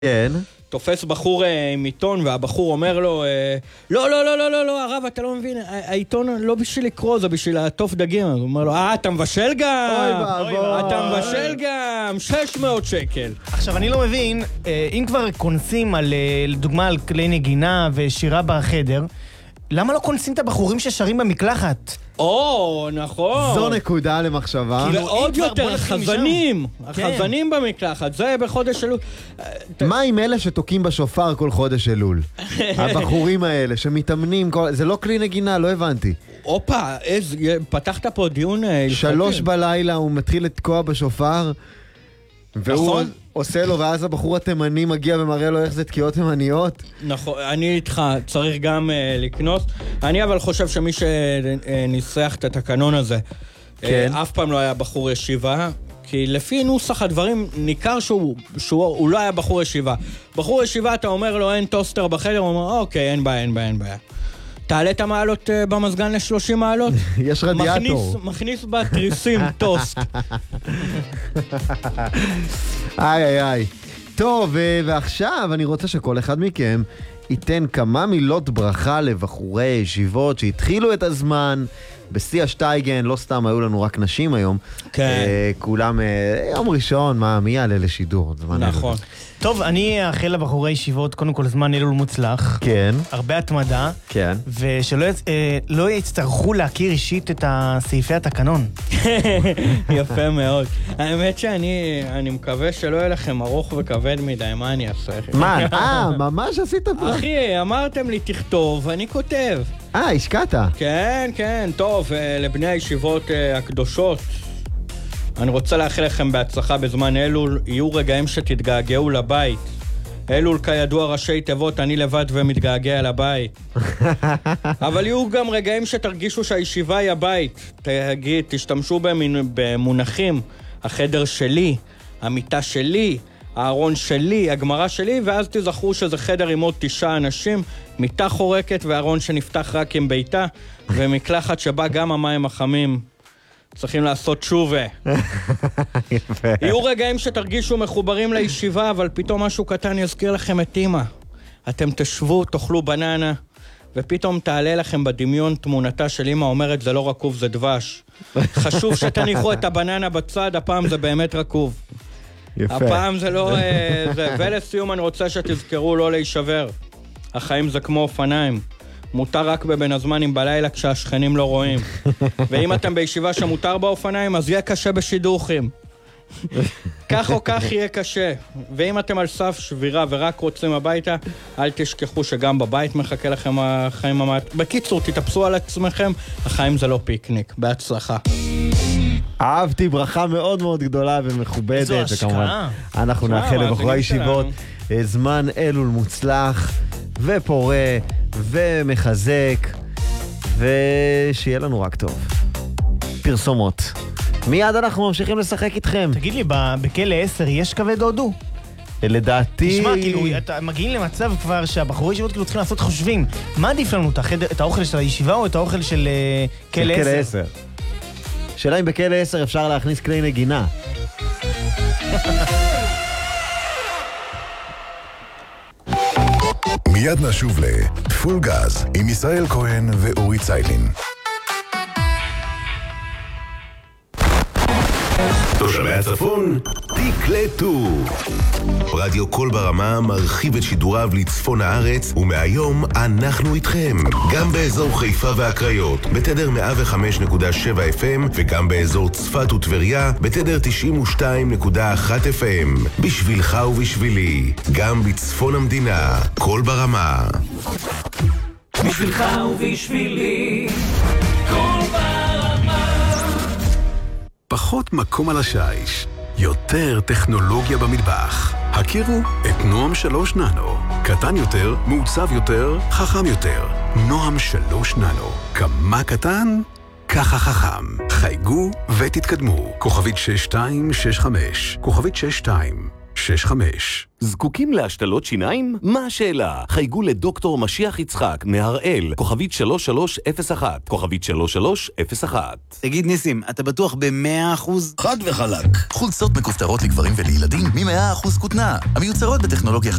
כן. תופס בחור עם עיתון, והבחור אומר לו, לא, הרב, אתה לא מבין, העיתון לא בשביל לקרוא, זה בשביל לעטוף דגים. הוא אומר לו, אתה מבשל גם? אתה מבשל גם, 600 שקל. עכשיו, אני לא מבין, אם כבר כונסים לדוגמה על כלי נגינה ושירה בחדר, למה לא כונסים את הבחורים ששרים במקלחת? נכון. זו נקודה למחשבה. ועוד יותר, החזנים במקלחת, זה בחודש אלול. מה עם אלה שתוקים בשופר כל חודש אלול? הבחורים האלה שמתאמנים, זה לא כלי נגינה, לא הבנתי. אופה, פתחת פה דיון... 3 בלילה הוא מתחיל לתקוע בשופר, והוא עושה לו, ואז הבחור התימני מגיע ומראה לו איך זה תקיעות תימניות. נכון, אני איתך, צריך גם לקנוס. אני אבל חושב שמי שניסח את התקנון הזה, אף פעם לא היה בחור ישיבה, כי לפי נוסח הדברים ניכר שהוא לא היה בחור ישיבה. בחור ישיבה, אתה אומר לו, אין טוסטר בחדר, הוא אומר, אוקיי, אין בעיה. תעלה את המעלות במזגן ל-30 מעלות. יש רדיאטור. מכניס בתריסים טוסט. איי. טוב, ועכשיו אני רוצה שכל אחד מכם ייתן כמה מילות ברכה לבחורי ישיבות שהתחילו את הזמן בשיא השטייגן, לא סתם היו לנו רק נשים היום. כן. כולם, יום ראשון, מי יעלה לשידור? נכון. טוב, אני אאחל לבחורי ישיבות, קודם כל זמן אלול מוצלח. כן. הרבה התמדה. כן. ושלא יצטרכו להכיר אישית את סעיפי התקנון. יפה מאוד. האמת שאני מקווה שלא יהיה לכם ארוך וכבד מדי, מה אני אעשה? ממש עשית פה? אחי, אמרתם לי תכתוב, אני כותב. השקעת. כן, טוב, לבני הישיבות הקדושות. אני רוצה לאחל לכם בהצלחה בזמן אלול, יהיו רגעים שתתגעגעו לבית. אלול כידוע ראשי תיבות, אני לבד ומתגעגע לבית. אבל יהיו גם רגעים שתרגישו שהישיבה היא הבית. תשתמשו במונחים, החדר שלי, המיטה שלי, הארון שלי, הגמרא שלי, ואז תזכרו שזה חדר עם עוד 9 אנשים, מיטה חורקת וארון שנפתח רק עם ביתה, ומקלחת שבה גם המים החמים. צריכים לעשות שובה. יהיו רגעים שתרגישו מחוברים לישיבה, אבל פתאום משהו קטן יזכיר לכם את אמא. אתם תשבו, תאכלו בננה, ופתאום תעלה לכם בדמיון תמונתה של אמא אומרת, זה לא רקוב, זה דבש. חשוב שתניחו את הבננה בצד, הפעם זה באמת רקוב. יפה. הפעם זה לא... ולסיום אני רוצה שתזכרו לא להישבר. החיים זה כמו אופניים. מותר רק בבין הזמנים בלילה כשהשכנים לא רואים. ואם אתם בישיבה שמותר באופניים, אז יהיה קשה בשידוכים. כך או כך יהיה קשה. ואם אתם על סף שבירה ורק רוצים הביתה, אל תשכחו שגם בבית מחכה לכם החיים המעט. בקיצור, תתאפסו על עצמכם, החיים זה לא פיקניק. בהצלחה. אהבתי, ברכה מאוד מאוד גדולה ומכובדת. איזו השקעה. אנחנו נאחל לבחורי ישיבות זמן אלול מוצלח ופורה ומחזק, ושיהיה לנו רק טוב. פרסומות. מיד אנחנו ממשיכים לשחק איתכם. תגיד לי, בכלא 10 יש כבד הודו? לדעתי... תשמע, כאילו, מגיעים למצב כבר שהבחורי ישיבות כאילו צריכים לעשות חושבים. מה עדיף לנו, את האוכל של הישיבה או את האוכל של כלא 10? שאלה אם בכלא 10 אפשר להכניס כלי נגינה. מיד נשוב לפול גז עם ישראל כהן ואורי ציילין. תושבי הצפון, תקלטו. רדיו קול ברמה מרחיב את שידוריו לצפון הארץ, ומהיום אנחנו איתכם. גם באזור חיפה והקריות, בתדר 105.7 FM, וגם באזור צפת וטבריה, בתדר 92.1 FM. בשבילך ובשבילי, גם בצפון המדינה, קול ברמה. בשבילך ובשבילי, קול ברמה. פחות מקום על השיש, יותר טכנולוגיה במטבח. הכירו את נועם 3 ננו. קטן יותר, מעוצב יותר, חכם יותר. נועם 3 ננו. כמה קטן? ככה חכם. חייגו ותתקדמו. כוכבית 6265. כוכבית 6265. זקוקים להשתלות שיניים? מה השאלה? חייגו לדוקטור משיח יצחק מהראל, כוכבית 3301, כוכבית 3301. תגיד ניסים, אתה בטוח ב100%? חד וחלק. חולצות מכופתרות לגברים ולילדים מ100% כותנה, המיוצרות בטכנולוגיה